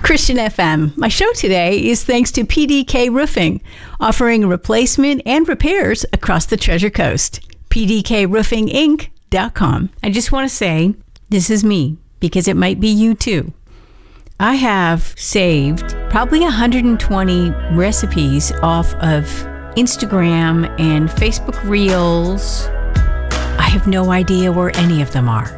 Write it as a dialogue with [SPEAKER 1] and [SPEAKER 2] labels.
[SPEAKER 1] Christian FM. My show today is thanks to PDK Roofing, offering replacement and repairs across the Treasure Coast. PDKRoofingInc.com. I just want to say, this is me, because it might be you too. I have saved probably 120 recipes off of Instagram and Facebook Reels. I have no idea where any of them are.